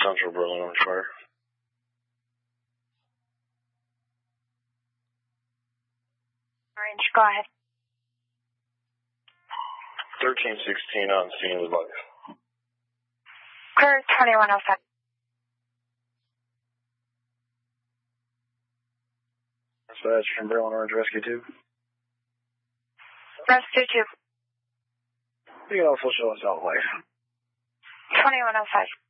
Central Berlin Orange Fire. Orange, go ahead. 1316 on scene with life. Clear 2105. Dispatch from Berlin Orange Rescue 2. Rescue 2. You can also show us out life. 2105.